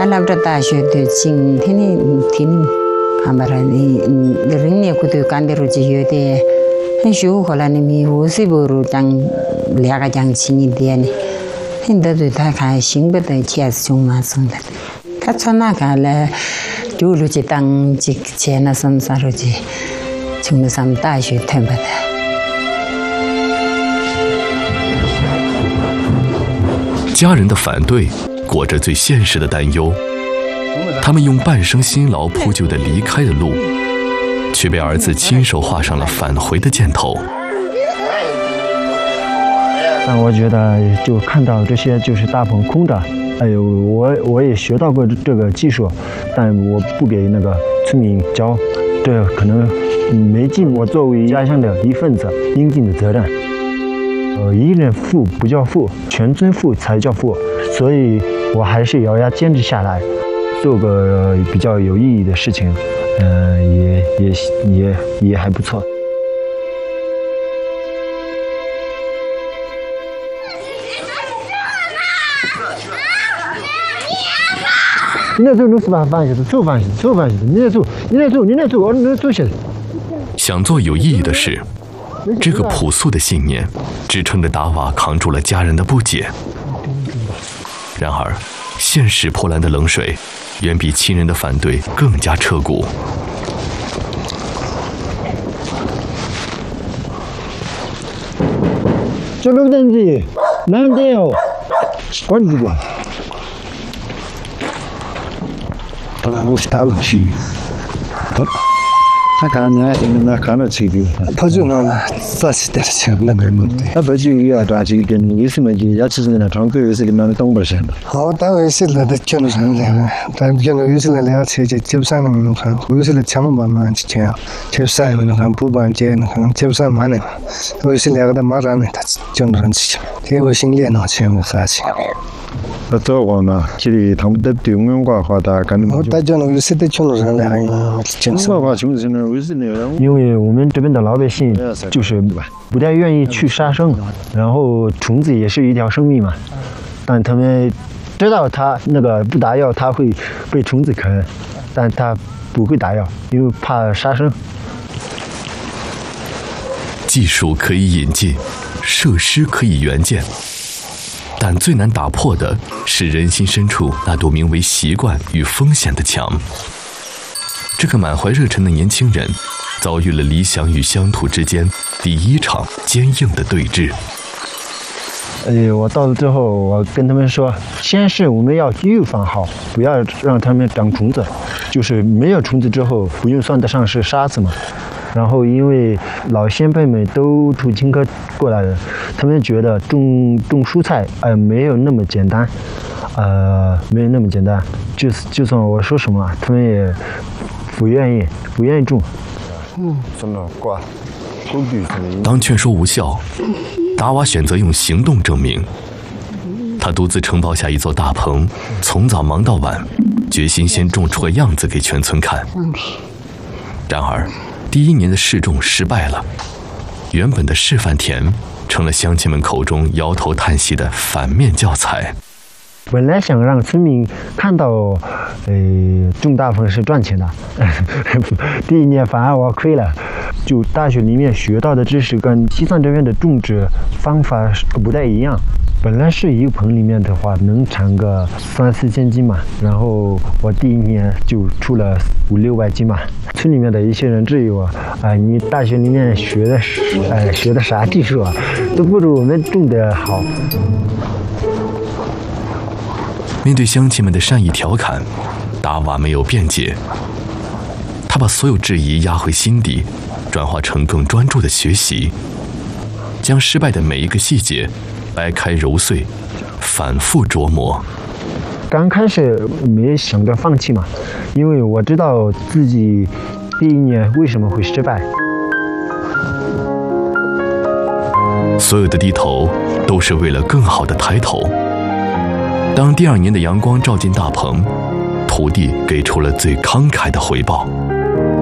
알라브라 다쇼도 징테니 틴 아마라니 르니 고도 간데로지 요데 쇼 홀라니 오시보로 장 ल्या가 장 친이데니 힌다도 다 가싱베다 치아스 중마선다 카차나가라 조루지 땅 직체나 섬사로지 중무삼 다쇼 템바다 家人的反对裹着最现实的担忧，他们用半生辛劳铺就的离开的路，却被儿子亲手画上了返回的箭头。 但我觉得就看到这些就是大棚空的，哎呦，我也学到过这个技术，但我不给那个村民教，这可能没尽我作为家乡的一份子应尽的责任。一人富不叫富，全村富才叫富，所以我还是咬牙坚持下来，做个比较有意义的事情，也还不错。你来做饭饭去，做饭去，你来做，我做些。 想做有意义的事。这个朴素的信念支撑着达瓦扛住了家人的不解。然而现实泼来的冷水远比亲人的反对更加彻骨。 这个东西难得哦，关注吧。我是大陆去。那看了这个，他就那啥是的钱那个问题。他不就要抓这个，你什么就要吃那张狗是个那个东北人。 好，单位是那的叫那什么来，但叫那有时来了车就接不上那么看，有时来抢嘛嘛钱，接上那看不办接那看接不上嘛那，有时来个的马上呢，他叫那吃，这个心里那钱我啥钱。 做我呢，这里他们都对我们话大干的。 我大家那个是得叫那人来，真是。 因为我们这边的老百姓就是不太愿意去杀生，然后虫子也是一条生命嘛，但他们知道它那个不打药它会被虫子啃，但它不会打药，因为怕杀生。 技术可以引进，设施可以援建。但最难打破的是人心深处那堵名为习惯与风险的墙。这个满怀热忱的年轻人，遭遇了理想与乡土之间第一场坚硬的对峙。 我到了之后，我跟他们说，先是我们要预防好，不要让他们长虫子，就是没有虫子之后，不用算得上是杀死嘛。然后因为老先辈们都土青科过来的，他们觉得种蔬菜没有那么简单，没有那么简单，就算我说什么，他们也不愿意种。 当劝说无效，达瓦选择用行动证明。他独自承包下一座大棚，从早忙到晚，决心先种出个样子给全村看。然而第1年的试种失败了，原本的示范田成了乡亲们口中摇头叹息的反面教材。 本来想让村民看到，种大棚是赚钱的，第1年反而我亏了。就大学里面学到的知识跟西藏这边的种植方法不太一样。本来是一个棚里面的话能产个3-4千斤嘛，然后我第1年就出了500-600斤嘛。村里面的一些人质疑我，你大学里面学的啥技术啊，都不如我们种的好。 面对乡亲们的善意调侃，达瓦没有辩解，他把所有质疑压回心底，转化成更专注的学习，将失败的每一个细节掰开揉碎，反复琢磨。 刚开始没想着放弃嘛，因为我知道自己第1年为什么会失败。 所有的低头都是为了更好的抬头。当第2年的阳光照进大棚，土地给出了最慷慨的回报。